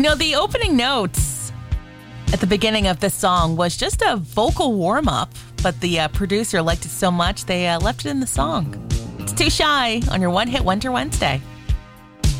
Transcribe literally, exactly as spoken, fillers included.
You know, the opening notes at the beginning of this song was just a vocal warm-up, but the uh, producer liked it so much they uh, left it in the song. It's Too Shy on your One Hit Wonder Wednesday.